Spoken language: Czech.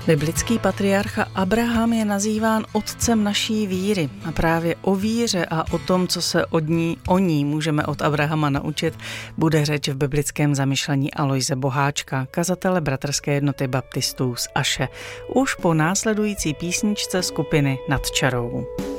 Biblický patriarcha Abraham je nazýván otcem naší víry a právě o víře a o tom, co se o ní můžeme od Abrahama naučit, bude řeč v biblickém zamyšlení Alojze Boháčka, kazatele Bratrské jednoty baptistů z Aše, už po následující písničce skupiny Nad čarou.